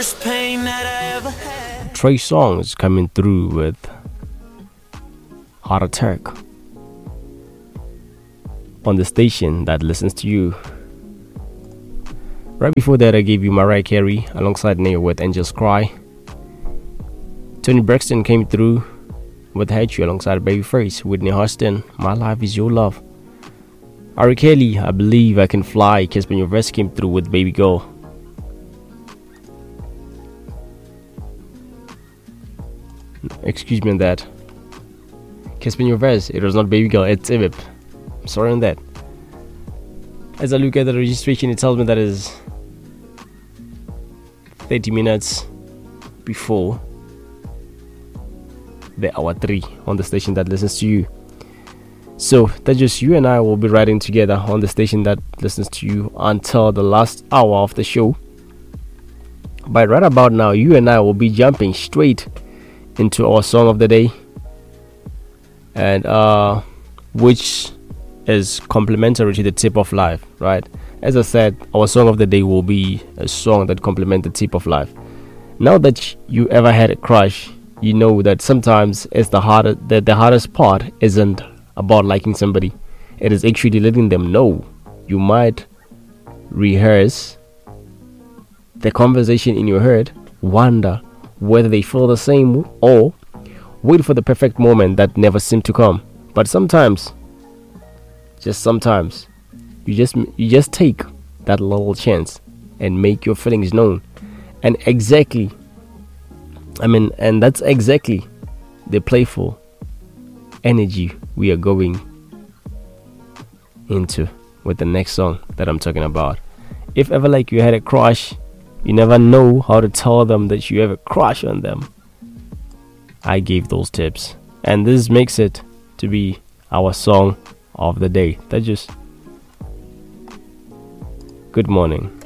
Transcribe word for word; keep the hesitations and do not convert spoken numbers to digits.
Pain that I ever had. Trey Songz coming through with Heart Attack on the station that listens to you. Right before that, I gave you Mariah Carey alongside Neo with Angel's Cry. Tony Braxton came through with Hate You alongside Babyface. Whitney Houston, My Life Is Your Love. Ari Kelly, I Believe I Can Fly. Casper Nyovest came through with Baby Girl. Excuse me on that. Casper Nyovest, it was not Baby Girl, it's Ibip. I'm sorry on that. As I look at the registration, it tells me that is thirty minutes before the hour three on the station that listens to you. So that's just you and I will be riding together on the station that listens to you until the last hour of the show. But right about now, you and I will be jumping straight into our song of the day, and uh which is complementary to the tip of life, right? As I said, our song of the day will be a song that complements the tip of life. Now that you ever had a crush, you know that sometimes it's the hardest that the hardest part isn't about liking somebody. It is actually letting them know. You might rehearse the conversation in your head, wonder whether they feel the same, or wait for the perfect moment that never seemed to come. But sometimes, just sometimes, you just you just take that little chance and make your feelings known. And exactly, I mean, and that's exactly the playful energy we are going into with the next song that I'm talking about. If ever like you had a crush, you never know how to tell them that you have a crush on them, I gave those tips, and this makes it to be our song of the day. That just good morning.